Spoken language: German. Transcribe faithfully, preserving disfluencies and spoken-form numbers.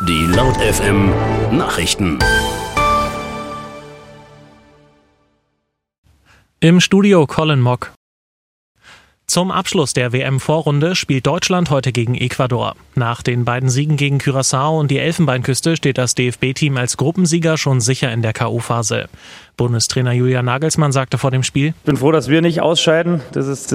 Die Laut F M Nachrichten. Im Studio Colin Mock. Zum Abschluss der W M-Vorrunde spielt Deutschland heute gegen Ecuador. Nach den beiden Siegen gegen Curaçao und die Elfenbeinküste steht das D F B-Team als Gruppensieger schon sicher in der K O-Phase. Bundestrainer Julian Nagelsmann sagte vor dem Spiel: Ich bin froh, dass wir nicht ausscheiden. Das ist